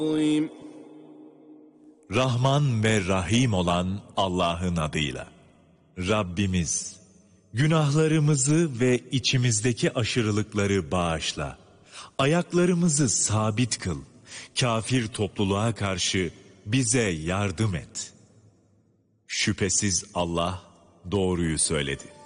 Rahman ve Rahim olan Allah'ın adıyla. Rabbimiz, günahlarımızı ve içimizdeki aşırılıkları bağışla. Ayaklarımızı sabit kıl. Kafir topluluğa karşı bize yardım et. Şüphesiz Allah doğruyu söyledi.